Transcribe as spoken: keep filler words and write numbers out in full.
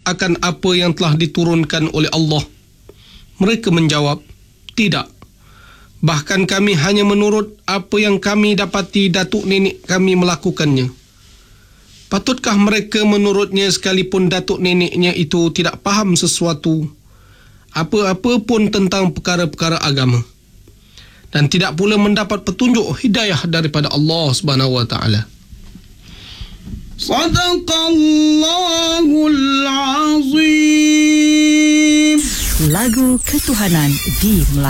akan apa yang telah diturunkan oleh Allah? Mereka menjawab, tidak. Bahkan kami hanya menurut apa yang kami dapati datuk nenek kami melakukannya. Patutkah mereka menurutnya sekalipun datuk neneknya itu tidak faham sesuatu, apa-apa pun tentang perkara-perkara agama, dan tidak pula mendapat petunjuk hidayah daripada Allah Subhanahu wa taala. Sadaqallahul azim. Lagu Ketuhanan di